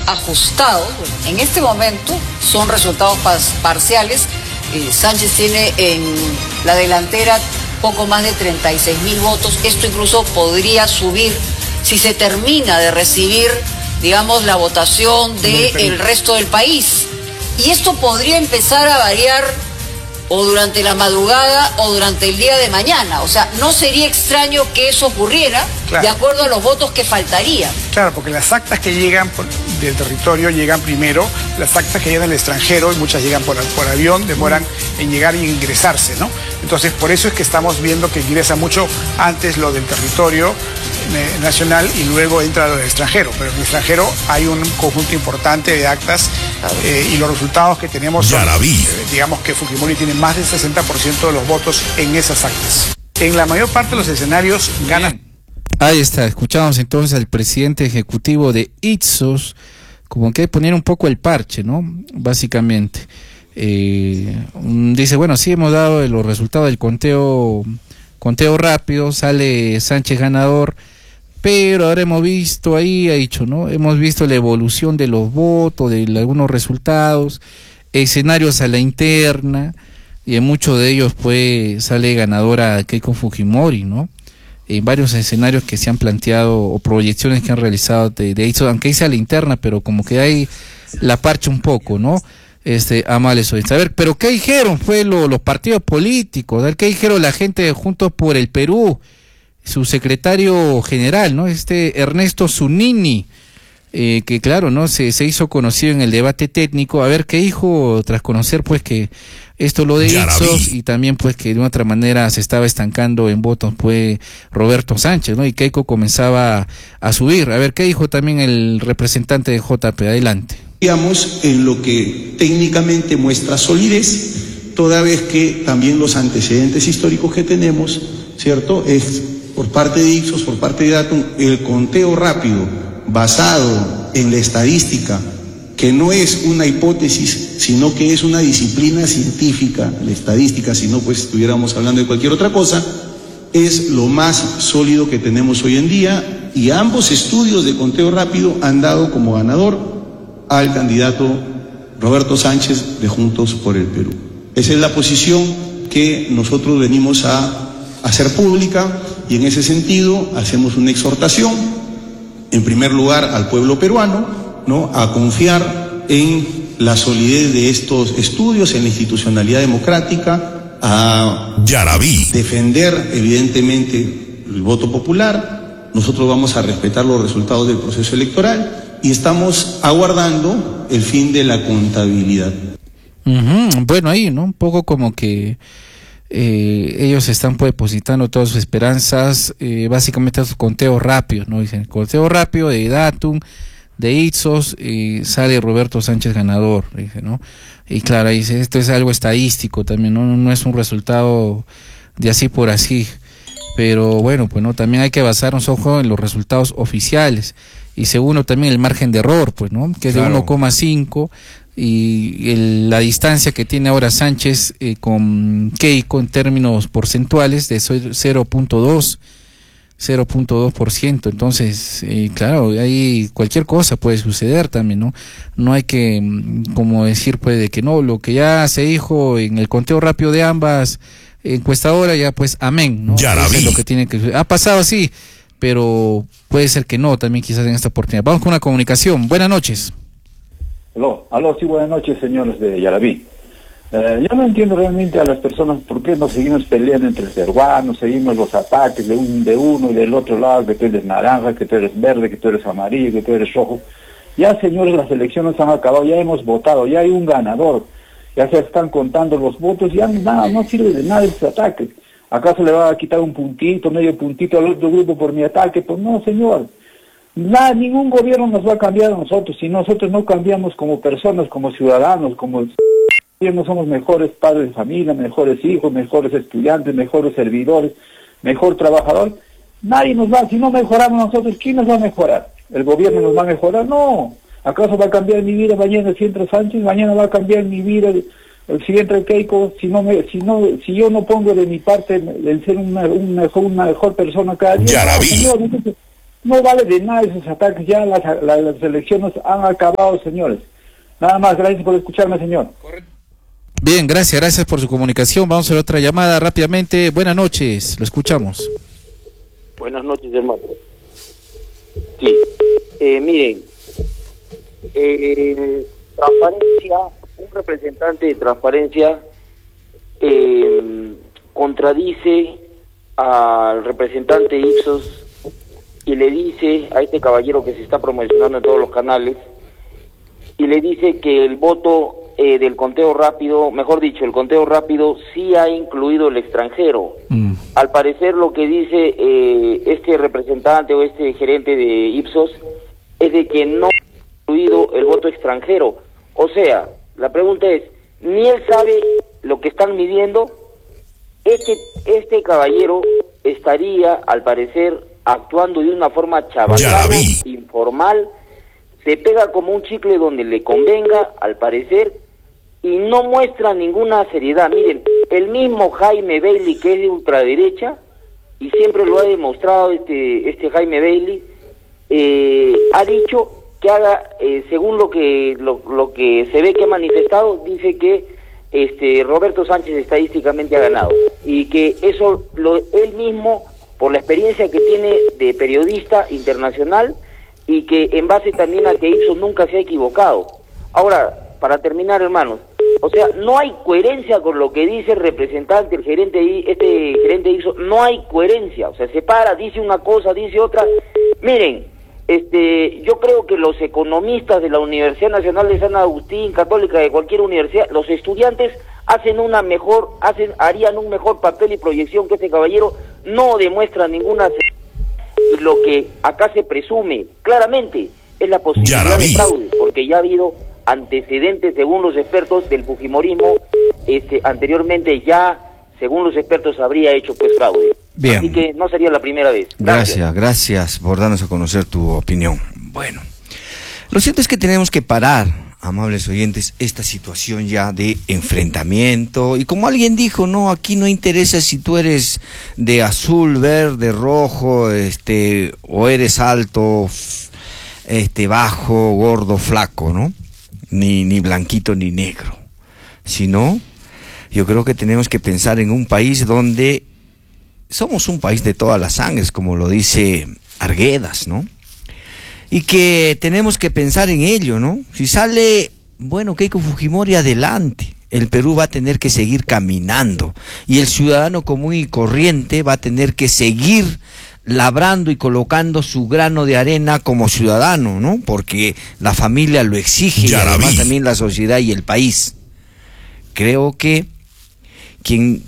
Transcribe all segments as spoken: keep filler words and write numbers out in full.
ajustado. En este momento son resultados parciales. Eh, Sánchez tiene en la delantera poco más de treinta y seis mil votos. Esto incluso podría subir si se termina de recibir, digamos, la votación del resto del país. Y esto podría empezar a variar o durante la madrugada o durante el día de mañana. O sea, no sería extraño que eso ocurriera, claro, de acuerdo a los votos que faltarían. Claro, porque las actas que llegan por, del territorio llegan primero, las actas que llegan del extranjero, y muchas llegan por, por avión, demoran mm. en llegar y ingresarse, ¿no? Entonces, por eso es que estamos viendo que ingresa mucho antes lo del territorio eh, nacional y luego entra lo del extranjero. Pero en el extranjero hay un conjunto importante de actas eh, y los resultados que tenemos son, eh, digamos que Fujimori tiene más del sesenta por ciento de los votos en esas actas. En la mayor parte de los escenarios gana. Ahí está, escuchamos entonces al presidente ejecutivo de Ipsos, como que poner un poco el parche, ¿no? Básicamente. Eh, dice, bueno, sí hemos dado los resultados del conteo, conteo rápido, sale Sánchez ganador, pero ahora hemos visto ahí, ha dicho, ¿no? Hemos visto la evolución de los votos, de algunos resultados, escenarios a la interna, y en muchos de ellos pues sale ganadora Keiko Fujimori, ¿no? En varios escenarios que se han planteado o proyecciones que han realizado de, de eso, aunque hice a la interna, pero como que ahí la parcha un poco, ¿no? Este, a mal eso. A ver, pero ¿qué dijeron? Fue lo, los partidos políticos, a ver, ¿qué dijeron la gente de Juntos por el Perú? Su secretario general, ¿no? Este Ernesto Zunini, eh, que claro, ¿no? Se, se hizo conocido en el debate técnico. A ver, ¿qué dijo tras conocer, pues, que esto lo de Ipsos y también, pues, que de una otra manera se estaba estancando en votos, pues, Roberto Sánchez, ¿no? Y Keiko comenzaba a, a subir. A ver, ¿qué dijo también el representante de J P? Adelante. Digamos, en lo que técnicamente muestra solidez, toda vez que también los antecedentes históricos que tenemos, ¿cierto?, es por parte de Ipsos, por parte de Datum, el conteo rápido basado en la estadística, que no es una hipótesis, sino que es una disciplina científica, la estadística, si no pues estuviéramos hablando de cualquier otra cosa, es lo más sólido que tenemos hoy en día, y ambos estudios de conteo rápido han dado como ganador al candidato Roberto Sánchez de Juntos por el Perú. Esa es la posición que nosotros venimos a hacer pública, y en ese sentido hacemos una exhortación, en primer lugar al pueblo peruano, ¿no?, a confiar en la solidez de estos estudios, en la institucionalidad democrática, a defender evidentemente el voto popular. Nosotros vamos a respetar los resultados del proceso electoral y estamos aguardando el fin de la contabilidad. Uh-huh. Bueno, ahí, ¿no? Un poco como que eh, ellos están pues depositando todas sus esperanzas, eh, básicamente a sus conteos rápidos, ¿no? Dicen, conteo rápido de Datum, de Ipsos, y sale Roberto Sánchez ganador, dice, ¿no? Y claro, dice, esto es algo estadístico también, ¿no? No es un resultado de así por así, pero bueno, pues no, también hay que basarnos, ojo, en los resultados oficiales, y segundo también el margen de error, pues, ¿no? Que es claro, de uno coma cinco, y el, la distancia que tiene ahora Sánchez eh, con Keiko en términos porcentuales de cero punto dos por ciento, entonces eh, claro, ahí cualquier cosa puede suceder también, ¿no? No hay que, como decir, pues, de que no, lo que ya se dijo en el conteo rápido de ambas encuestadoras, ya pues amén, ¿no? Ya la vi. Es lo que tiene que ha pasado así, pero puede ser que no, también quizás en esta oportunidad. Vamos con una comunicación. Buenas noches. Aló, aló, sí, buenas noches, señores de Yaraví. Eh, yo no entiendo realmente a las personas por qué nos seguimos peleando entre peruanos, seguimos los ataques de, un, de uno y del otro lado, que tú eres naranja, que tú eres verde, que tú eres amarillo, que tú eres rojo. Ya, señores, las elecciones han acabado, ya hemos votado, ya hay un ganador, ya se están contando los votos, ya nada, no sirve de nada este ataque. ¿Acaso le va a quitar un puntito, medio puntito al otro grupo por mi ataque? Pues no, señor. Nada, ningún gobierno nos va a cambiar a nosotros, si nosotros no cambiamos como personas, como ciudadanos, como... no somos mejores padres de familia, mejores hijos, mejores estudiantes, mejores servidores, mejor trabajador. Nadie nos va, si no mejoramos nosotros, ¿quién nos va a mejorar? ¿El gobierno nos va a mejorar? No. ¿Acaso va a cambiar mi vida mañana si entra Sánchez? Mañana va a cambiar mi vida si entra Keiko, si no me, si no, si yo no pongo de mi parte en ser una, una, mejor, una mejor persona cada día. Ya la vi. No, señor, No vale de nada esos ataques, ya las, las, las elecciones han acabado, señores. Nada más, gracias por escucharme, señor. Bien, gracias, gracias por su comunicación. Vamos a la otra llamada rápidamente. Buenas noches, lo escuchamos. Buenas noches, hermano. Sí, eh, miren, eh, Transparencia, un representante de Transparencia eh, contradice al representante Ipsos y le dice a este caballero que se está promocionando en todos los canales, y le dice que el voto eh, del conteo rápido, mejor dicho, el conteo rápido sí ha incluido el extranjero. Mm. Al parecer lo que dice eh, este representante o este gerente de Ipsos es de que no ha incluido el voto extranjero. O sea, la pregunta es, ni él sabe lo que están midiendo. Este, este caballero estaría, al parecer, actuando de una forma chavalana, informal, se pega como un chicle donde le convenga, al parecer, y no muestra ninguna seriedad. Miren, el mismo Jaime Bailey, que es de ultraderecha, y siempre lo ha demostrado este, este Jaime Bailey, eh, ha dicho que haga, eh, según lo que lo, lo que se ve que ha manifestado, dice que este Roberto Sánchez estadísticamente ha ganado, y que eso lo, él mismo, por la experiencia que tiene de periodista internacional, y que en base también a que Ipsos nunca se ha equivocado. Ahora, para terminar, hermanos, o sea, no hay coherencia con lo que dice el representante, el gerente de, este gerente de Ipsos, no hay coherencia, o sea, se para, dice una cosa, dice otra. Miren, este, yo creo que los economistas de la Universidad Nacional de San Agustín, Católica, de cualquier universidad, los estudiantes hacen una mejor, hacen, harían un mejor papel y proyección que este caballero. No demuestra ninguna. Lo que acá se presume claramente es la posibilidad de fraude, porque ya ha habido antecedentes, según los expertos del fujimorismo, este, anteriormente ya, según los expertos, habría hecho pues fraude. Bien. Así que no sería la primera vez. Gracias, gracias, gracias por darnos a conocer tu opinión. Bueno, lo cierto es que tenemos que parar, amables oyentes, esta situación ya de enfrentamiento, y como alguien dijo, no, aquí no interesa si tú eres de azul, verde, rojo, este, o eres alto, este, bajo, gordo, flaco, ¿no? Ni, ni blanquito ni negro, sino yo creo que tenemos que pensar en un país donde somos un país de todas las sangres, como lo dice Arguedas, ¿no? Y que tenemos que pensar en ello, ¿no? Si sale, bueno, Keiko Fujimori, adelante. El Perú va a tener que seguir caminando. Y el ciudadano común y corriente va a tener que seguir labrando y colocando su grano de arena como ciudadano, ¿no? Porque la familia lo exige, y además también la sociedad y el país. Creo que quien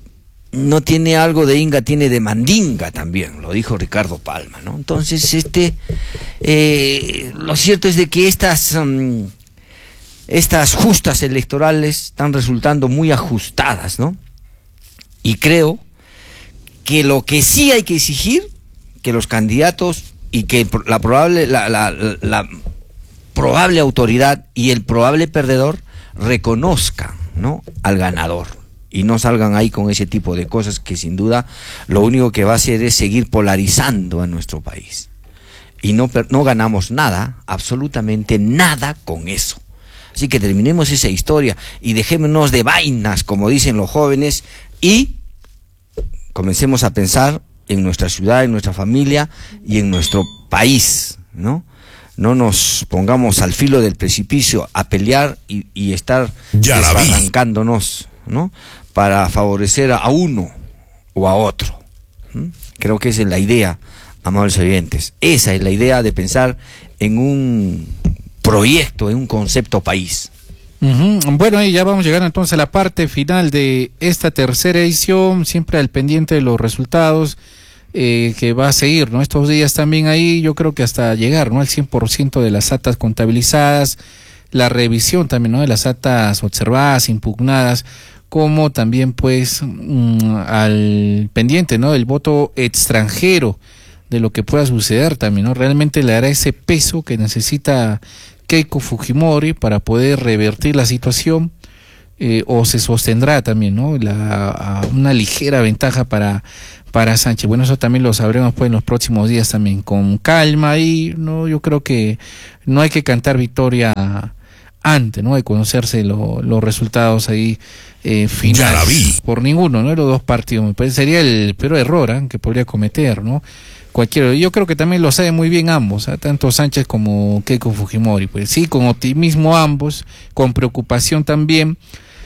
no tiene algo de inga, tiene de mandinga también, lo dijo Ricardo Palma, ¿no? Entonces, este, eh, lo cierto es de que estas, um, estas justas electorales están resultando muy ajustadas, ¿no? Y creo que lo que sí hay que exigir, que los candidatos y que la probable, la, la, la, la probable autoridad y el probable perdedor reconozcan, ¿no?, al ganador. Y no salgan ahí con ese tipo de cosas que sin duda lo único que va a hacer es seguir polarizando a nuestro país. Y no, no ganamos nada, absolutamente nada con eso. Así que terminemos esa historia y dejémonos de vainas, como dicen los jóvenes, y comencemos a pensar en nuestra ciudad, en nuestra familia y en nuestro país, ¿no? No nos pongamos al filo del precipicio a pelear y, y estar desbarrancándonos, ¿no?, para favorecer a uno o a otro. ¿Mm? Creo que esa es la idea, amables oyentes. Esa es la idea de pensar en un proyecto, en un concepto país. Uh-huh. Bueno, y ya vamos a llegar entonces a la parte final de esta tercera edición, siempre al pendiente de los resultados eh, que va a seguir, ¿no? Estos días también ahí, yo creo que hasta llegar, ¿no?, al cien por ciento de las actas contabilizadas, la revisión también, ¿no?, de las actas observadas, impugnadas, como también pues mmm, al pendiente, ¿no?, del voto extranjero, de lo que pueda suceder también, ¿no? Realmente le dará ese peso que necesita Keiko Fujimori para poder revertir la situación. eh, o se sostendrá también, ¿no? La, una ligera ventaja para, para Sánchez. Bueno, eso también lo sabremos pues en los próximos días también, con calma, y no, yo creo que no hay que cantar victoria antes, ¿no? De conocerse lo, los resultados ahí eh, finales por ninguno, ¿no? Los dos partidos, me parece, sería el peor error ¿eh? que podría cometer, ¿no? Cualquiera, yo creo que también lo saben muy bien ambos, ¿eh? Tanto Sánchez como Keiko Fujimori, pues sí, con optimismo ambos, con preocupación también,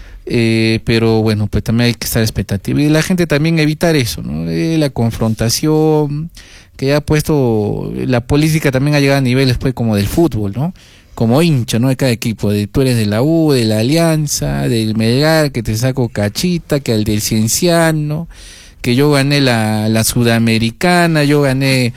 eh, pero bueno, pues también hay que estar expectativa, y la gente también evitar eso, ¿no? Eh, la confrontación, que ya ha puesto, la política también ha llegado a niveles pues como del fútbol, ¿no? Como hincha, ¿no? De cada equipo, de tú eres de la U, de la Alianza, del Melgar, que te saco cachita, que al del Cienciano, que yo gané la, la Sudamericana, yo gané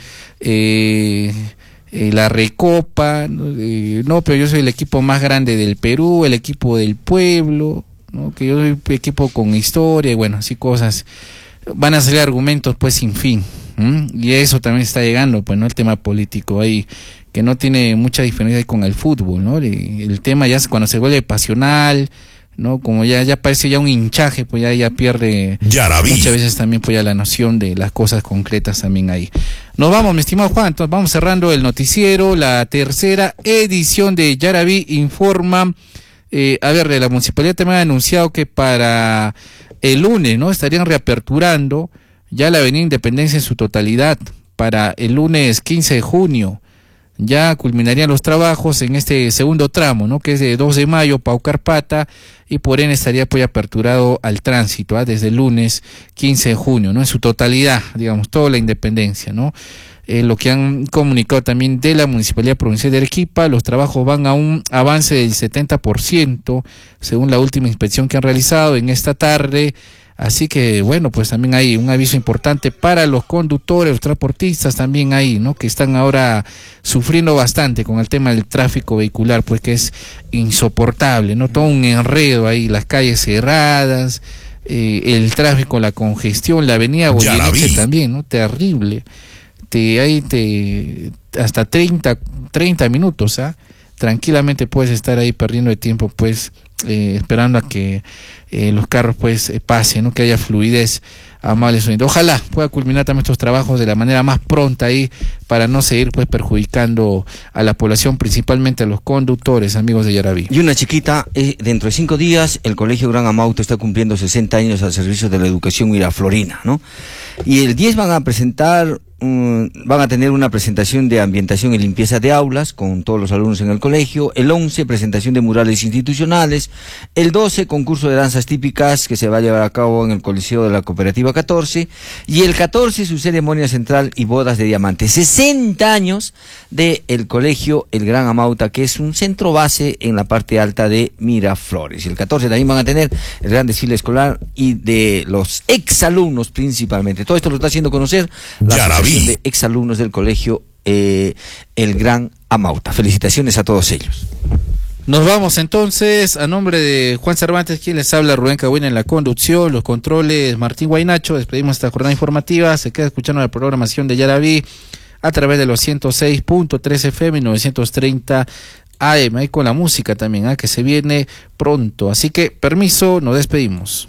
eh, eh, la Recopa, ¿no? Eh, no, pero yo soy el equipo más grande del Perú, el equipo del pueblo, ¿no? Que yo soy un equipo con historia, y bueno, así cosas. Van a salir argumentos pues sin fin, ¿m? Y eso también está llegando, pues, ¿no? El tema político ahí, que no tiene mucha diferencia con el fútbol, ¿no? El, el tema ya es cuando se vuelve pasional, ¿no? Como ya ya parece ya un hinchaje, pues ya ya pierde muchas veces también pues ya la noción de las cosas concretas también ahí. Nos vamos, mi estimado Juan, entonces vamos cerrando el noticiero, la tercera edición de Yaraví Informa. Eh, a ver, de la municipalidad también ha anunciado que para el lunes, ¿no? Estarían reaperturando ya la avenida Independencia en su totalidad para el lunes quince de junio. Ya culminarían los trabajos en este segundo tramo, ¿no? Que es de dos de mayo, Paucarpata, y por ende estaría pues aperturado al tránsito, ¿eh? Desde el lunes quince de junio, ¿no? En su totalidad, digamos, toda la Independencia, ¿no? Eh, lo que han comunicado también de la Municipalidad Provincial de Arequipa, los trabajos van a un avance del setenta por ciento, según la última inspección que han realizado en esta tarde. Así que, bueno, pues también hay un aviso importante para los conductores, los transportistas también ahí, ¿no? Que están ahora sufriendo bastante con el tema del tráfico vehicular, pues que es insoportable, ¿no? Todo un enredo ahí, las calles cerradas, eh, el tráfico, la congestión, la avenida Goyeneche también, ¿no? Terrible. Te, ahí te, hasta treinta, treinta minutos, ¿ah? Tranquilamente puedes estar ahí perdiendo el tiempo, pues, eh, esperando a que eh, los carros pues eh, pasen, ¿no? Que haya fluidez, amables oyentes. Ojalá pueda culminar también estos trabajos de la manera más pronta ahí, para no seguir pues perjudicando a la población, principalmente a los conductores, amigos de Yaraví. Y una chiquita, eh, dentro de cinco días el Colegio Gran Amauta está cumpliendo sesenta años al servicio de la educación miraflorina, ¿no? Y el diez van a presentar van a tener una presentación de ambientación y limpieza de aulas con todos los alumnos en el colegio, el once presentación de murales institucionales, el doce concurso de danzas típicas que se va a llevar a cabo en el Coliseo de la Cooperativa catorce, y el catorce su ceremonia central y bodas de diamante. sesenta años de el colegio El Gran Amauta, que es un centro base en la parte alta de Miraflores. Y el catorce también van a tener el gran desfile escolar y de los exalumnos principalmente. Todo esto lo está haciendo conocer la Asociación de exalumnos del colegio eh, El Gran Amauta. Felicitaciones a todos ellos. Nos vamos entonces, a nombre de Juan Cervantes, quien les habla, Rubén Cagüina en la conducción, los controles, Martín Guaynacho. Despedimos esta jornada informativa. Se queda escuchando la programación de Yaraví a través de los ciento seis punto tres F M y novecientos treinta A M, ahí con la música también, ¿eh? Que se viene pronto. Así que, permiso, nos despedimos.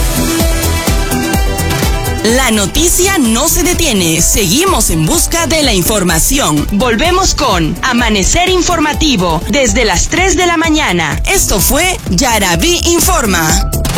La noticia no se detiene. Seguimos en busca de la información. Volvemos con Amanecer Informativo desde las tres de la mañana. Esto fue Yaraví Informa.